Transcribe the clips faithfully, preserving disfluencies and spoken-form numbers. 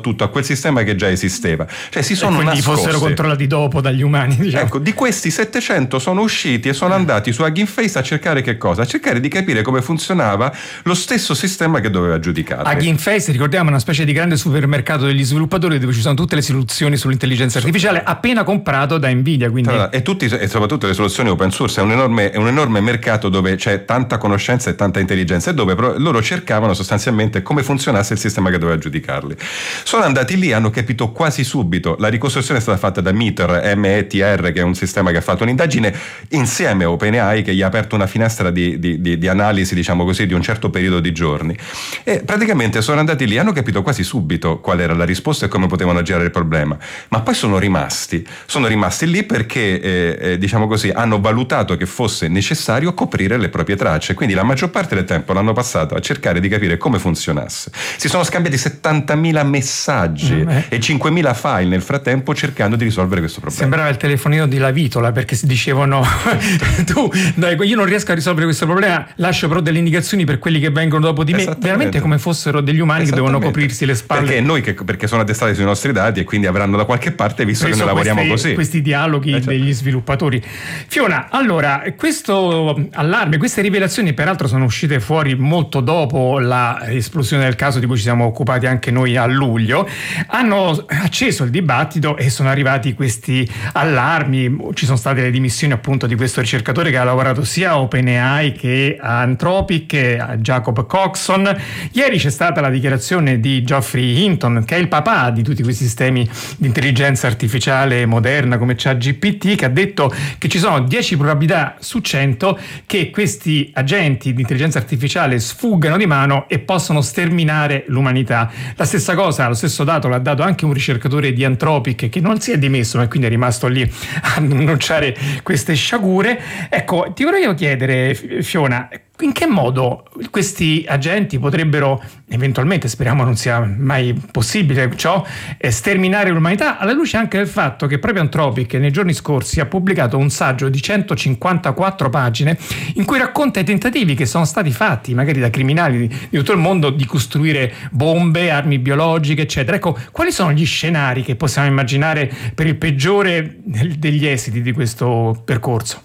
tutto a quel sistema che già esisteva. Cioè si sono e quindi nascosti. fossero controllati dopo dagli umani, diciamo. Ecco, di questi settecento sono usciti e sono andati su Hugging Face a cercare che cosa? A cercare di capire come funzionava lo stesso sistema che doveva giudicarli. Hugging Face, ricordiamo, è una specie di grande supermercato degli sviluppatori dove ci sono tutte le soluzioni sull'intelligenza artificiale appena comprato da Nvidia, quindi... e, tutti, e soprattutto le soluzioni open source. È un enorme, è un enorme mercato dove c'è tanta conoscenza e tanta intelligenza, e dove loro cercavano sostanzialmente come funzionasse il sistema che doveva giudicarli. Sono andati lì, hanno capito quasi subito. La ricostruzione è stata fatta da Meter, M E T R, che è un sistema che ha fatto un'indagine insieme a OpenAI, che gli ha aperto una finestra di, di, di, di analisi, diciamo così, di un certo periodo di giorni, e praticamente sono andati lì, hanno capito quasi subito qual era la risposta e come potevano girare il problema, ma poi sono rimasti sono rimasti lì perché eh, eh, diciamo così, hanno valutato che fosse necessario coprire le proprie tracce, quindi la maggior parte del tempo l'hanno passato a cercare di capire come funzionasse. Si sono scambiati settantamila messaggi mm, eh. e cinquemila file nel frattempo cercando di risolvere questo problema. Sembrava il telefonino di Lavitola, perché si dicevano tu dai, io non riesco a risolvere questo problema, lascio però delle indicazioni per quelli che vengono dopo di me, veramente come fossero degli umani che devono coprirsi le spalle, perché noi che, perché sono addestrati sui nostri dati e quindi avranno da qualche parte visto che noi lavoriamo questi, così questi dialoghi eh, degli sviluppatori. Fiona, allora, questo allarme, queste rivelazioni peraltro sono uscite fuori molto dopo la esplosione del caso di cui ci siamo occupati anche noi a luglio, hanno acceso il dibattito e sono arrivati questi allarmi. Ci sono state le dimissioni appunto di questo ricercatore che ha lavorato sia a OpenAI che a Anthropic, e a Jacob Coxon. Ieri c'è stata la dichiarazione di Geoffrey Hinton, che è il papà di tutti questi sistemi di intelligenza artificiale moderna come ChatGPT, che ha detto che ci sono dieci probabilità su cento che questi agenti di intelligenza artificiale sfuggano di mano e possono sterminare l'umanità. La stessa cosa, lo stesso dato l'ha dato anche un ricercatore di Anthropic, che non si è dimesso ma quindi è rimasto lì a annunciare queste sciagure. Ecco, ti volevo chiedere, Fiona, in che modo questi agenti potrebbero eventualmente, speriamo non sia mai possibile ciò, sterminare l'umanità, alla luce anche del fatto che proprio Anthropic nei giorni scorsi ha pubblicato un saggio di centocinquantaquattro pagine in cui racconta i tentativi che sono stati fatti magari da criminali di, di tutto il mondo di costruire bombe, armi biologiche, eccetera. Ecco, quali sono gli scenari che possiamo immaginare per il peggiore degli esiti di questo percorso?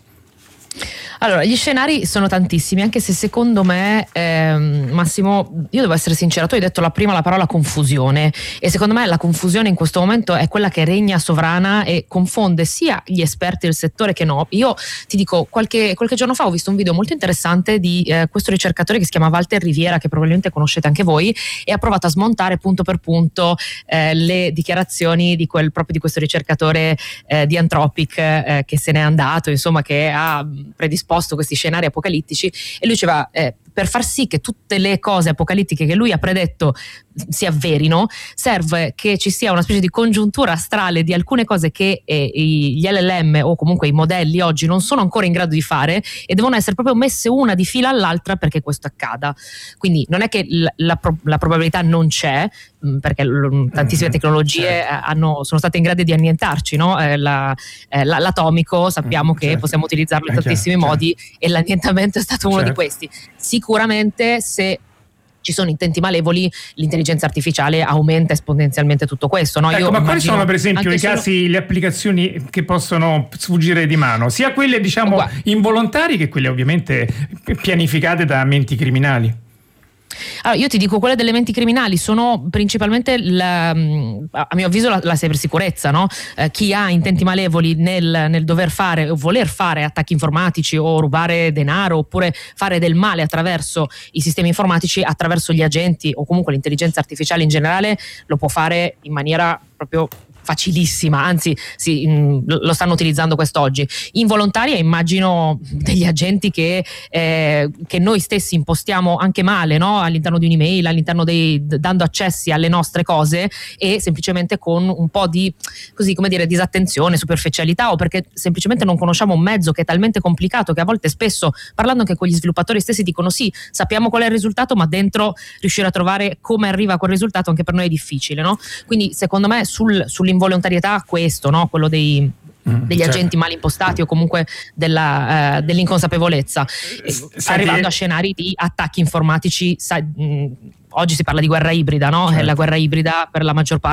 Allora, gli scenari sono tantissimi, anche se secondo me, ehm, Massimo, io devo essere sincera, tu hai detto la prima la parola confusione, e secondo me la confusione in questo momento è quella che regna sovrana e confonde sia gli esperti del settore che no. Io ti dico, qualche, qualche giorno fa ho visto un video molto interessante di eh, questo ricercatore che si chiama Walter Riviera, che probabilmente conoscete anche voi, e ha provato a smontare punto per punto eh, le dichiarazioni di quel, proprio di questo ricercatore eh, di Anthropic eh, che se n'è andato, insomma, che ha predisposto questi scenari apocalittici, e lui diceva eh, per far sì che tutte le cose apocalittiche che lui ha predetto si avverino, serve che ci sia una specie di congiuntura astrale di alcune cose che eh, gli L L M o comunque i modelli oggi non sono ancora in grado di fare, e devono essere proprio messe una di fila all'altra perché questo accada. Quindi non è che la, la, la probabilità non c'è, perché l- tantissime tecnologie hanno, sono state in grado di annientarci, no? eh, la, eh, la, l'atomico sappiamo che certo. possiamo utilizzarlo in tantissimi certo. modi, e l'annientamento è stato uno certo. di questi. Sicuramente se ci sono intenti malevoli, l'intelligenza artificiale aumenta esponenzialmente tutto questo, no? Ecco, Io ma quali sono per esempio i solo... casi, le applicazioni che possono sfuggire di mano, sia quelle diciamo Uguale. involontarie che quelle ovviamente pianificate da menti criminali? Allora, io ti dico, quelle delle menti criminali sono principalmente la, a mio avviso la, la cybersicurezza, no? Eh, chi ha intenti malevoli nel, nel dover fare o voler fare attacchi informatici o rubare denaro oppure fare del male attraverso i sistemi informatici, attraverso gli agenti o comunque l'intelligenza artificiale in generale, lo può fare in maniera proprio facilissima, anzi sì, mh, lo stanno utilizzando quest'oggi. Involontaria immagino degli agenti che, eh, che noi stessi impostiamo anche male, no? All'interno di un'email, all'interno dei, dando accessi alle nostre cose, e semplicemente con un po' di, così come dire, disattenzione, superficialità, o perché semplicemente non conosciamo un mezzo che è talmente complicato che a volte spesso, parlando anche con gli sviluppatori stessi, dicono sì, sappiamo qual è il risultato, ma dentro riuscire a trovare come arriva a quel risultato anche per noi è difficile, no? Quindi secondo me sul, sull'involontarietà questo, no? Quello dei Mm, degli certo. agenti mal impostati o comunque della, eh, dell'inconsapevolezza, S- arrivando a scenari di attacchi informatici. Sa, mh, oggi si parla di guerra ibrida, no? Certo. La guerra ibrida per la maggior parte